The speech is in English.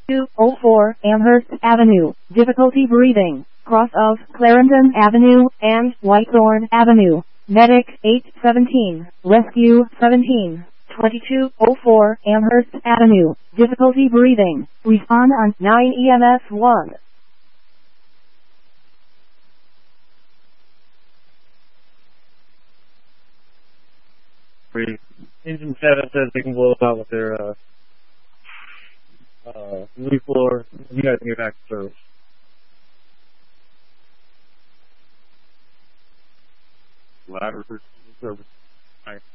204 Amherst Avenue. Difficulty breathing. Cross of Clarendon Avenue and Whitethorn Avenue. Medic 817. Rescue 17. 2204 Amherst Avenue. Difficulty breathing. Respond on 9 EMS 1. Engine 7 says they can blow out with their lead floor. You guys can get back to service. Ladder service.